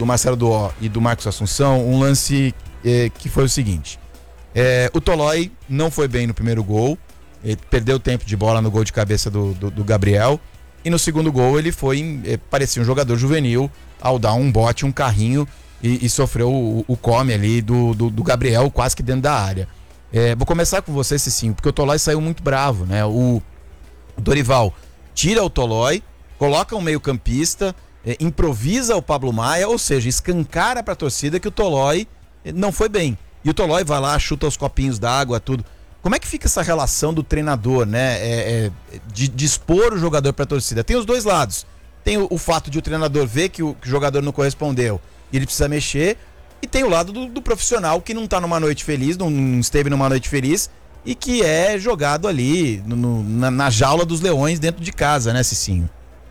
Marcelo Duó e do Marcos Assunção um lance que foi o seguinte. O Tolói não foi bem no primeiro gol, ele perdeu tempo de bola no gol de cabeça do Gabriel, e no segundo gol ele parecia um jogador juvenil ao dar um bote, um carrinho, e sofreu o come ali do Gabriel quase que dentro da área. Vou começar com você, Cicinho, porque o Tolói saiu muito bravo, né? O Dorival tira o Tolói, coloca um meio-campista, improvisa o Pablo Maia, ou seja, escancara pra torcida que o Tolói não foi bem. E o Tolói vai lá, chuta os copinhos d'água, tudo. Como é que fica essa relação do treinador, né? De expor o jogador pra torcida? Tem os dois lados. Tem o fato de o treinador ver que o jogador não correspondeu e ele precisa mexer. E tem o lado do profissional que não tá numa noite feliz, não esteve numa noite feliz e que é jogado ali na jaula dos leões dentro de casa, né, Cicinho?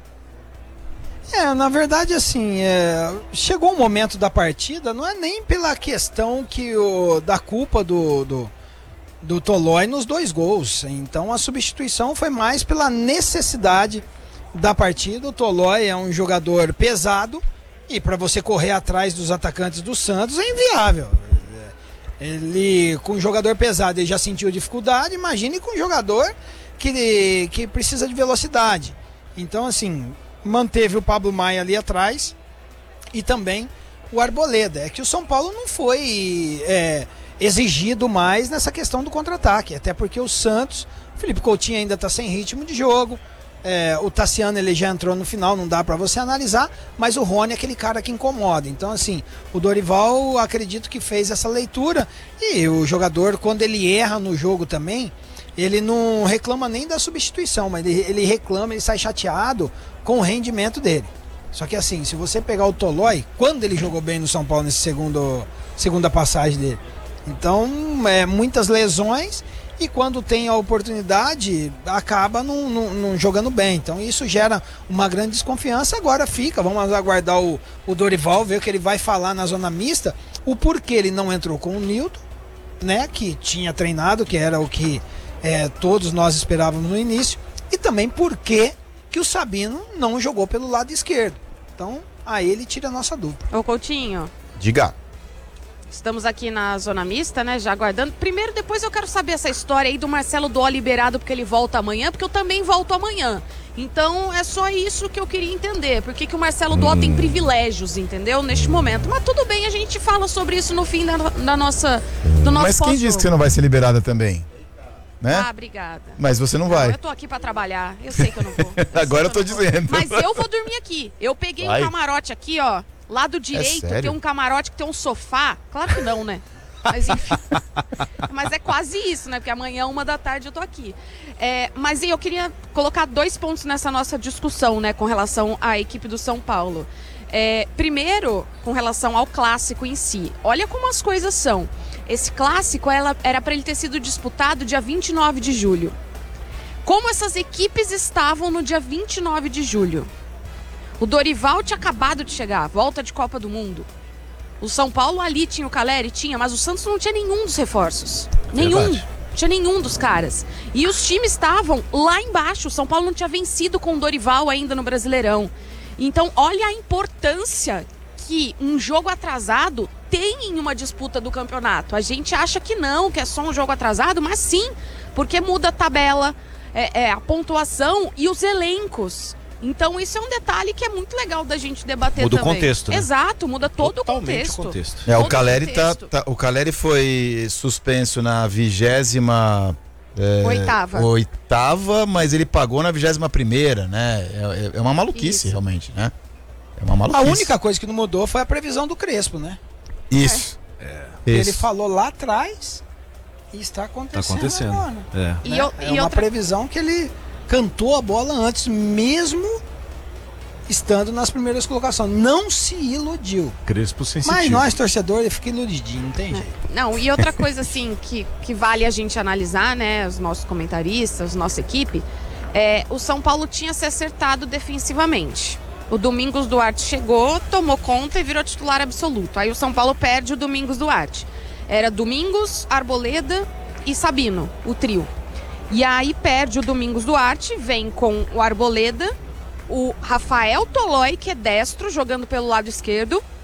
Na verdade, assim, chegou um momento da partida, não é nem pela questão da culpa do Tolói nos 2 gols. Então a substituição foi mais pela necessidade da partida. O Tolói é um jogador pesado e para você correr atrás dos atacantes do Santos é inviável. Ele, com um jogador pesado, ele já sentiu dificuldade, imagine com um jogador que precisa de velocidade. Então, assim, manteve o Pablo Maia ali atrás e também o Arboleda. É que o São Paulo não foi exigido mais nessa questão do contra-ataque, até porque o Santos, o Felipe Coutinho ainda está sem ritmo de jogo, o Tassiano ele já entrou no final, não dá para você analisar, mas o Rony é aquele cara que incomoda. Então, assim, o Dorival acredito que fez essa leitura, e o jogador, quando ele erra no jogo também, ele não reclama nem da substituição, mas ele reclama, ele sai chateado com o rendimento dele. Só que assim, se você pegar o Tolói, quando ele jogou bem no São Paulo nesse segunda passagem dele, então muitas lesões, e quando tem a oportunidade acaba não jogando bem. Então isso gera uma grande desconfiança. Agora vamos aguardar o Dorival, ver o que ele vai falar na zona mista, o porquê ele não entrou com o Nilton, né, que tinha treinado, que era o que todos nós esperávamos no início, e também porquê que o Sabino não jogou pelo lado esquerdo. Então aí ele tira a nossa dúvida. Ô Coutinho, diga. Estamos aqui na zona mista, né, já aguardando. Primeiro, depois eu quero saber essa história aí do Marcelo Duó liberado porque ele volta amanhã, porque eu também volto amanhã. Então é só isso que eu queria entender. Por que o Marcelo Duó tem privilégios, entendeu? Neste momento. Mas tudo bem, a gente fala sobre isso no fim do nosso Mas quem disse que você não vai ser liberada também? Né? Obrigada. Mas você não vai. Eu tô aqui pra trabalhar, eu sei que eu não vou. Agora eu tô dizendo. Mas eu vou dormir aqui. Eu peguei um camarote aqui, ó. Lado direito tem um camarote que tem um sofá. Claro que não, né? Mas enfim. Mas é quase isso, né? Porque amanhã, 13h eu tô aqui. Mas eu queria colocar 2 pontos nessa nossa discussão, né? Com relação à equipe do São Paulo. Primeiro, com relação ao clássico em si. Olha como as coisas são. Esse clássico era para ele ter sido disputado dia 29 de julho. Como essas equipes estavam no dia 29 de julho? O Dorival tinha acabado de chegar, volta de Copa do Mundo. O São Paulo ali tinha o Caleri, mas o Santos não tinha nenhum dos reforços. Nenhum. Não tinha nenhum dos caras. E os times estavam lá embaixo. O São Paulo não tinha vencido com o Dorival ainda no Brasileirão. Então, olha a importância que um jogo atrasado tem em uma disputa do campeonato. A gente acha que não, que é só um jogo atrasado, mas sim, porque muda a tabela, a pontuação e os elencos. Então isso é um detalhe que é muito legal da gente debater muda também. Muda o contexto, né? Exato, muda todo totalmente o contexto. O Caleri foi suspenso na 28ª, mas ele pagou na 21ª, né? É uma maluquice, realmente, né? É uma maluquice. A única coisa que não mudou foi a previsão do Crespo, né? Isso. Ele falou lá atrás e está acontecendo agora. É uma previsão que ele cantou a bola antes, mesmo estando nas primeiras colocações. Não se iludiu. Crespo sensitivo. Mas nós, torcedores, fica iludidinho, não tem jeito. Não, e outra coisa assim que vale a gente analisar, né, os nossos comentaristas, nossa equipe, o São Paulo tinha se acertado defensivamente. O Domingos Duarte chegou, tomou conta e virou titular absoluto. Aí o São Paulo perde o Domingos Duarte. Era Domingos, Arboleda e Sabino, o trio. E aí perde o Domingos Duarte, vem com o Arboleda, o Rafael Tolói, que é destro, jogando pelo lado esquerdo,